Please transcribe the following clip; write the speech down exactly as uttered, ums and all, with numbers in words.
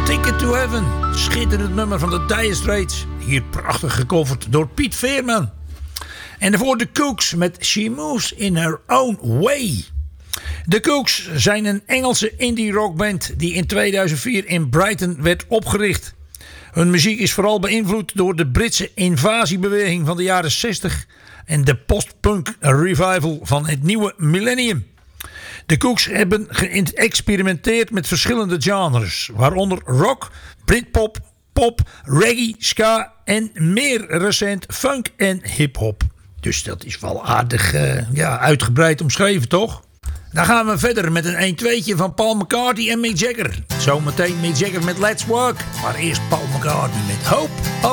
Ticket to Heaven. Schitterend nummer van de Dire Straits. Hier prachtig gecoverd door Piet Veerman. En daarvoor de Kooks met She Moves in Her Own Way. De Kooks zijn een Engelse indie rockband die in tweeduizend vier in Brighton werd opgericht. Hun muziek is vooral beïnvloed door de Britse invasiebeweging van de jaren zestig en de post-punk revival van het nieuwe millennium. De Kooks hebben geëxperimenteerd met verschillende genres, waaronder rock, britpop, pop, reggae, ska en meer recent funk en hip-hop. Dus dat is wel aardig uh, ja, uitgebreid omschreven, toch? Dan gaan we verder met een een-tweetje van Paul McCartney en Mick Jagger. Zometeen Mick Jagger met Let's Walk, maar eerst Paul McCartney met Hope of